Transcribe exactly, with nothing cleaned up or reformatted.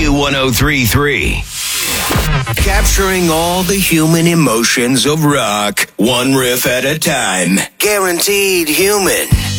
Q one oh three point three. Capturing all the human emotions of rock, one riff at a time. Guaranteed human.